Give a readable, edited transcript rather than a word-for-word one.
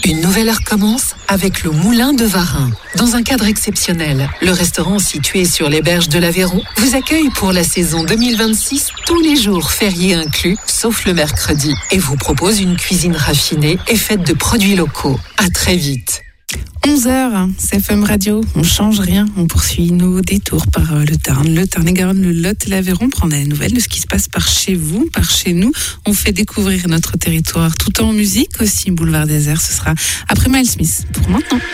Une nouvelle heure commence avec le Moulin de Varin. Dans un cadre exceptionnel, le restaurant situé sur les berges de l'Aveyron vous accueille pour la saison 2026, tous les jours fériés inclus, sauf le mercredi, et vous propose une cuisine raffinée et faite de produits locaux. À très vite. 11h, CFM Radio, on change rien, on poursuit nos détours par le Tarn-et-Garonne, le Lot et l'Aveyron, prendre des nouvelles de ce qui se passe par chez vous, par chez nous. On fait découvrir notre territoire tout en musique aussi, Boulevard Désert, ce sera après Miles Smith. Pour maintenant.